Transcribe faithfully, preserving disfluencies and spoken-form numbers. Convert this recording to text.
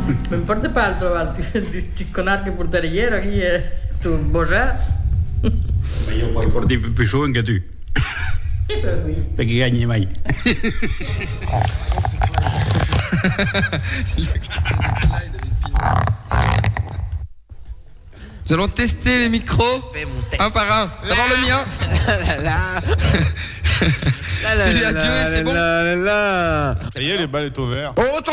Non importa pas il trovarti, ti conarti portare ieri chi è tu Bosà. Ma io poi porti più su anche tu. Perché gagni mai. Nous allons tester les micros un par un. D'abord le mien. Celui à Joey, c'est bon. Ça y est, les balles est au vert. Oh,